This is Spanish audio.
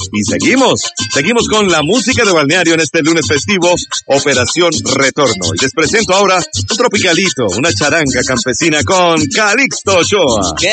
Y seguimos con la música de balneario en este lunes festivo, Operación Retorno. Y les presento ahora un tropicalito, una charanga campesina con Calixto Ochoa. ¡Qué